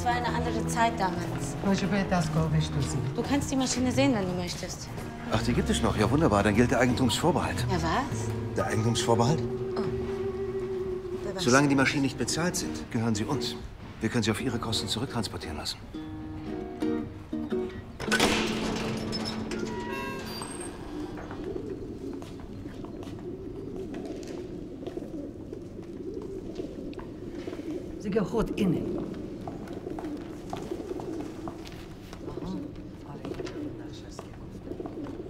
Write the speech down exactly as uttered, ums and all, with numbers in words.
Es war eine andere Zeit damals. Du kannst die Maschine sehen, wenn du möchtest. Ach, die gibt es noch. Ja, wunderbar. Dann gilt der Eigentumsvorbehalt. Ja, was? Der Eigentumsvorbehalt? Oh. Was? Solange die Maschinen nicht bezahlt sind, gehören sie uns. Wir können sie auf ihre Kosten zurücktransportieren lassen. זה גם חוד, הנה.